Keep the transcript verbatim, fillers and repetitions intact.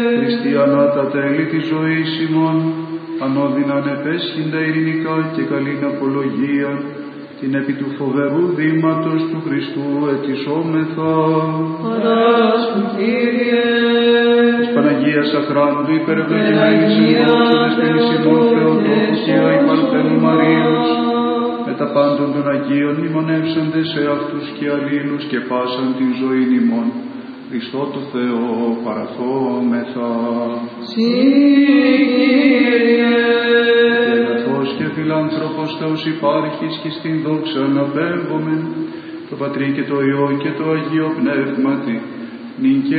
Χριστιανά τα τέλη της ζωής ημών, ανώδυναν επέσχυντα ειρηνικά και καλήν απολογία, την επί του φοβερού δήματος του Χριστού ετισόμεθα. Παράσχου, Κύριε. Της Παναγίας Αχράντου υπερευλογημένης εν δόξου δεσποινής ημών Θεοτόκου και αϊ Παρθένου Μαρίας, με τα πάντων των Αγίων μνημονεύσαντες σε αυτούς και αλλήλους και πάσαν την ζωήν ημών. Χριστό το Θεό παραθόμεθα. Συ, Κύριε. Και αγαθός και φιλάνθρωπος Θεός υπάρχεις και στην δόξα να πέμπομεν, το Πατρί και το Υιό και το Αγίο Πνεύματι, νυν και